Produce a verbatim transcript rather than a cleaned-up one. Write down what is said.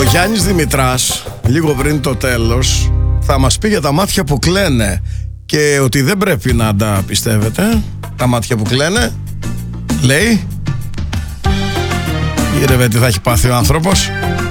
Ο Γιάννης Δημητράς, λίγο πριν το τέλος, θα μας πει για τα μάτια που κλαίνε και ότι δεν πρέπει να τα πιστεύετε. Τα μάτια που κλαίνε, λέει. Γύρευε τι θα έχει πάθει ο άνθρωπος.